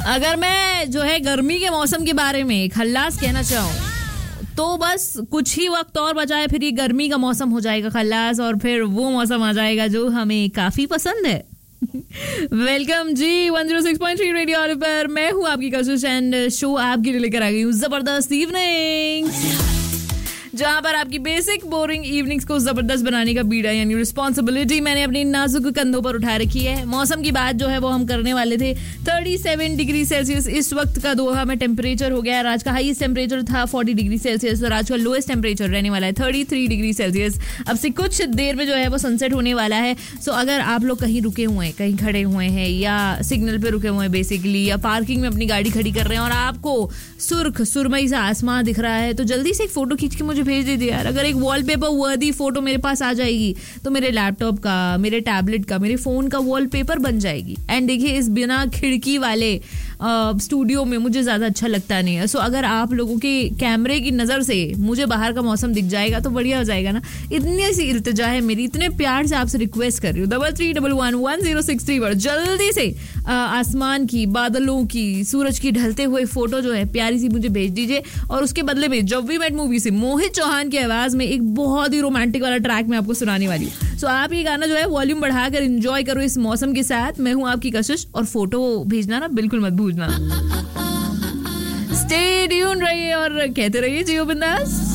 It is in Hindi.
अगर मैं जो है गर्मी के मौसम के बारे में खल्लास कहना चाहूँ तो बस कुछ ही वक्त और बचा है, फिर ये गर्मी का मौसम हो जाएगा खल्लास और फिर वो मौसम आ जाएगा जो हमें काफी पसंद है। वेलकम जी 106.3 रेडियो पर मैं हूँ आपकी कशिश एंड शो आपके लिए लेकर आ गई हूँ जबरदस्त इवनिंग, जहां पर आपकी बेसिक बोरिंग इवनिंग्स को जबरदस्त बनाने का बीड़ा यानी रिस्पॉन्सिबिलिटी मैंने अपनी नाजुक कंधों पर उठा रखी है। मौसम की बात जो है वो हम करने वाले थे। 37 डिग्री सेल्सियस इस वक्त का दोहा में टेम्परेचर हो गया है। आज का हाईएस्ट टेम्परेचर था 40 डिग्री सेल्सियस और आज का लोएस्ट टेम्परेचर रहने वाला है 33 डिग्री सेल्सियस। अब से कुछ देर में जो है वो सनसेट होने वाला है। सो अगर आप लोग कहीं रुके हुए हैं, कहीं खड़े हुए हैं या सिग्नल पे रुके हुए हैं बेसिकली, या पार्किंग में अपनी गाड़ी खड़ी कर रहे हैं और आपको सुरमई सा आसमान दिख रहा है, तो जल्दी से एक फोटो खींच के मुझे भेज दीजिए यार। अगर एक वॉलपेपर वर्दी फोटो मेरे पास आ जाएगी तो मेरे लैपटॉप का, मेरे टैबलेट का, मेरे फोन का वॉलपेपर बन जाएगी। एंड देखिए, इस बिना खिड़की वाले स्टूडियो में मुझे ज्यादा अच्छा लगता नहीं है। सो अगर आप लोगों के कैमरे की नजर से मुझे बाहर का मौसम दिख जाएगा तो बढ़िया हो जाएगा ना। इतनी सी इल्तिजा है मेरी, इतने प्यार से आपसे रिक्वेस्ट कर रही हूँ 33111063 पर जल्दी से आसमान की, बादलों की, सूरज की ढलते हुए फोटो जो है प्यारी सी मुझे भेज दीजिए। और उसके बदले में जब वी मेट मूवी से मोहित चौहान की आवाज में एक बहुत ही रोमांटिक वाला ट्रैक मैं आपको सुनाने वाली हूँ। सो आप ये गाना जो है वॉल्यूम बढ़ाकर एंजॉय करो इस मौसम के साथ। मैं हूँ आपकी कशिश और फोटो भेजना ना बिल्कुल मत भूलना। स्टे ट्यून्ड रहिए और कहते रहिए जियो बिंदास।